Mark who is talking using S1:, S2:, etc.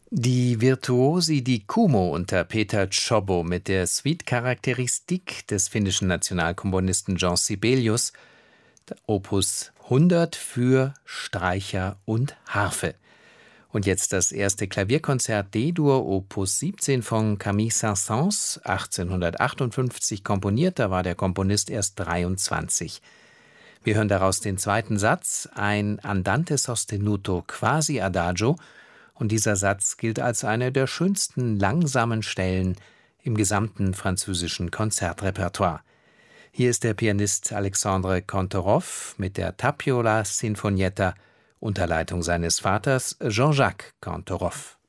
S1: Die Virtuosi di Kumo unter Peter Czobbo mit der Suite Charakteristique des finnischen Nationalkomponisten Jean Sibelius, Opus 100 für Streicher und Harfe. Und jetzt das erste Klavierkonzert D-Dur, Opus 17 von Camille Saint-Saëns, 1858 komponiert, da war der Komponist erst 23. Wir hören daraus den zweiten Satz, ein Andante sostenuto quasi adagio, und dieser Satz gilt als eine der schönsten langsamen Stellen im gesamten französischen Konzertrepertoire. Hier ist der Pianist Alexandre Kantorov mit der Tapiola Sinfonietta unter Leitung seines Vaters Jean-Jacques Kantorov.